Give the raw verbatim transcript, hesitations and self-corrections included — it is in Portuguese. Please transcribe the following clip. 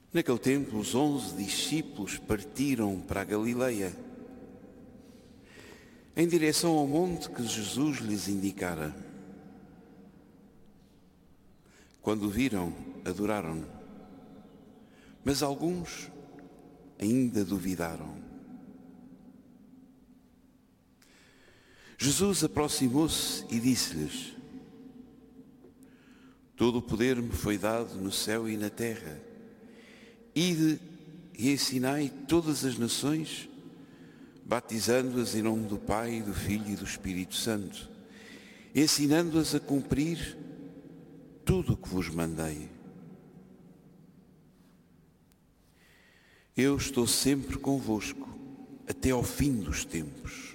Naquele tempo, os onze discípulos partiram para a Galileia, em direção ao monte que Jesus lhes indicara. Quando o viram, adoraram, mas alguns ainda duvidaram. Jesus aproximou-se e disse-lhes: todo o poder me foi dado no céu e na terra. Ide e ensinai todas as nações, batizando-as em nome do Pai, do Filho e do Espírito Santo, ensinando-as a cumprir tudo o que vos mandei. Eu estou sempre convosco, até ao fim dos tempos.